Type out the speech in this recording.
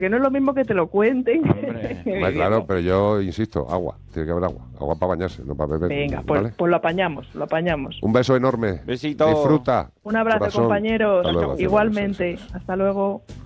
Que no es lo mismo que te lo cuenten. Hombre. Hombre, claro, pero yo insisto, agua. Tiene que haber agua. Agua para bañarse, no para beber. Venga, ¿vale? pues lo apañamos, lo apañamos. Un beso enorme. Besito. Disfruta. Un abrazo, corazón. compañeros. Hasta luego, Igualmente. adiós. Hasta luego.